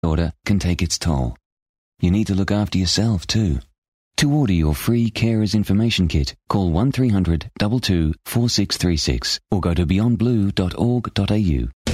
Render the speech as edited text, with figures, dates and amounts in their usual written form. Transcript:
order can take its toll. You need to look after yourself too. To order your free Carers Information Kit, call 1300 22 4636 or go to beyondblue.org.au.